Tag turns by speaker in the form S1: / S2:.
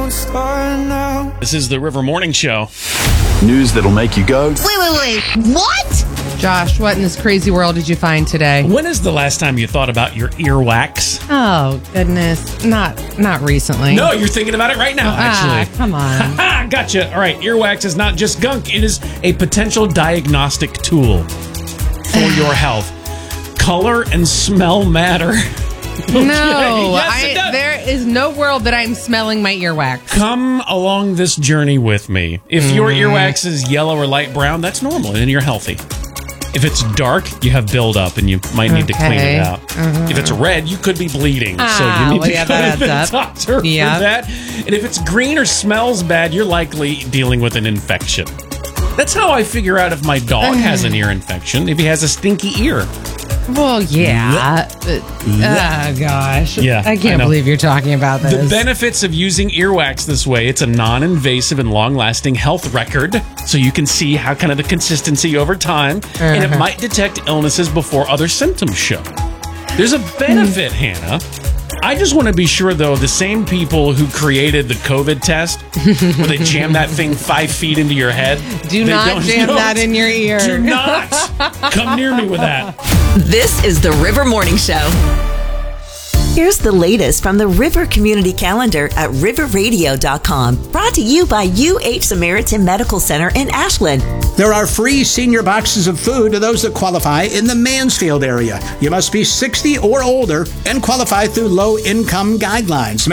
S1: don't start now.
S2: This is the River Morning Show.
S3: News that'll make you go,
S4: Wait. What?
S5: Josh, what in this crazy world did you find today?
S2: When is the last time you thought about your earwax?
S5: Oh, goodness. Not recently.
S2: No, you're thinking about it right now, actually.
S5: Come on.
S2: Gotcha. All right, earwax is not just gunk. It is a potential diagnostic tool for your health. Color and smell matter. Okay.
S5: No,
S2: Yes, it does.
S5: there is no world that I'm smelling my earwax.
S2: Come along this journey with me. If your earwax is yellow or light brown, that's normal and you're healthy. If it's dark, you have buildup and you might need to clean it out. If it's red, you could be bleeding. So you need to go to the doctor for that. And if it's green or smells bad, you're likely dealing with an infection. That's how I figure out if my dog has an ear infection, if he has a stinky ear.
S5: Well, yeah. Oh, gosh.
S2: Yeah,
S5: I can't believe you're talking about this.
S2: The benefits of using earwax this way, it's a non-invasive and long-lasting health record, so you can see how kind of the consistency over time, and it might detect illnesses before other symptoms show. There's a benefit, Hannah. I just want to be sure, though, the same people who created the COVID test, where they jam that thing 5 feet into your head.
S5: Do not jam that in your ear.
S2: Do not come near me with that.
S4: This is the River Morning Show. Here's the latest from the River Community Calendar at riverradio.com. Brought to you by UH Samaritan Medical Center in Ashland.
S6: There are free senior boxes of food to those that qualify in the Mansfield area. You must be 60 or older and qualify through low-income guidelines.